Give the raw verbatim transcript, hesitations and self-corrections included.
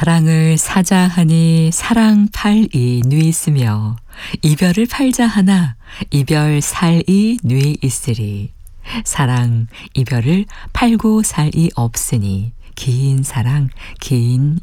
사랑을 사자 하니 사랑 팔이 뉘 있으며 이별을 팔자 하나 이별 살이 뉘 있으리. 사랑 이별을 팔고 살이 없으니 긴 사랑 긴